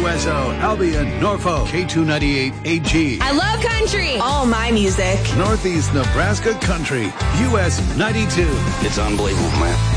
WSO, Albion, Norfolk, K298 AG. I love country. All my music. Northeast Nebraska Country, US 92. It's unbelievable, man.